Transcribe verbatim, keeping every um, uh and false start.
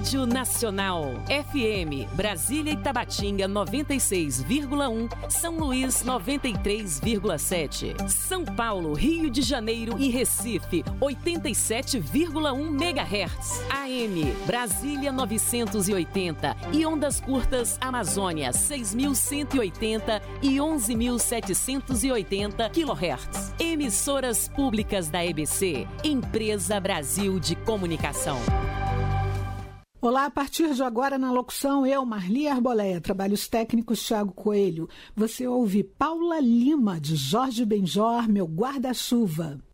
Rádio Nacional. F M, Brasília e Tabatinga noventa e seis vírgula um, São Luís noventa e três vírgula sete, São Paulo, Rio de Janeiro e Recife oitenta e sete vírgula um megahertz. A M, Brasília novecentos e oitenta e ondas curtas Amazônia seis mil cento e oitenta e onze mil setecentos e oitenta quilohertz. Emissoras públicas da E B C, Empresa Brasil de Comunicação. Olá, a partir de agora na locução, eu, Marli Arboleia, trabalhos técnicos Thiago Coelho. Você ouve Paula Lima, de Jorge Benjor, Meu Guarda-Chuva.